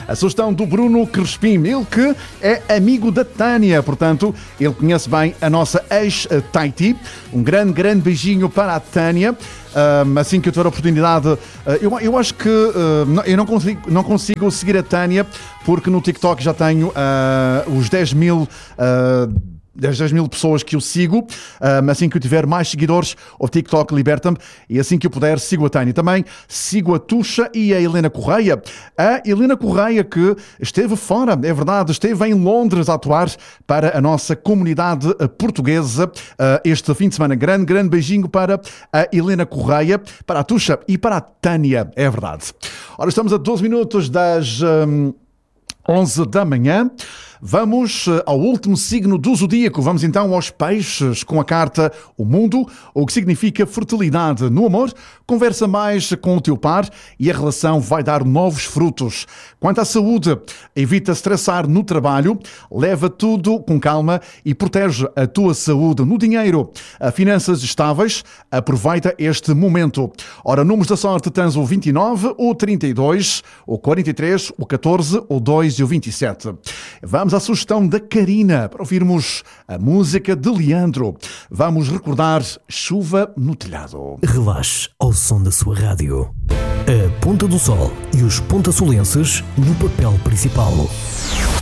A sugestão do Bruno Crespim, ele que é amigo da Tânia, portanto, ele conhece bem a nossa ex-Taiti. Um grande beijinho para a Tânia. Assim que eu tiver a oportunidade, eu acho que eu não consigo seguir a Tânia, porque no TikTok já tenho os 10 mil pessoas que eu sigo. Assim que eu tiver mais seguidores, o TikTok liberta-me, e assim que eu puder, sigo a Tânia. Também sigo a Tuxa e a Helena Correia. A Helena Correia, que esteve fora, é verdade, esteve em Londres a atuar para a nossa comunidade portuguesa este fim de semana. Grande beijinho para a Helena Correia, para a Tuxa e para a Tânia, é verdade. Ora, estamos a 12 minutos das 11 da manhã. Vamos ao último signo do zodíaco. Vamos então aos peixes, com a carta O Mundo, o que significa fertilidade no amor. Conversa mais com o teu par e a relação vai dar novos frutos. Quanto à saúde, evita estressar no trabalho, leva tudo com calma e protege a tua saúde. No dinheiro, finanças estáveis, aproveita este momento. Ora, números da sorte, tens o 29, o 32, o 43, o 14, o 2 e o 27. Vamos à sugestão da Karina para ouvirmos a música de Leandro. Vamos recordar Chuva no Telhado. Relaxe ao som da sua rádio. A Ponta do Sol e os pontasolenses no papel principal.